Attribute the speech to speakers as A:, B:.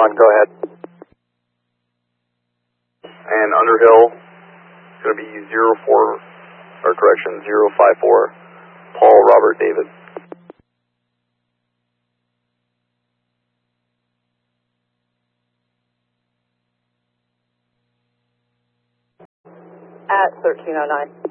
A: go ahead. And Underhill, it's going to be 054, Paul Robert David.
B: At 1309.